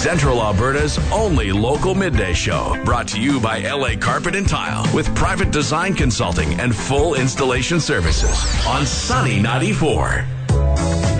Central Alberta's only local midday show, brought to you by LA Carpet and Tile, with private design consulting and full installation services on Sunny 94.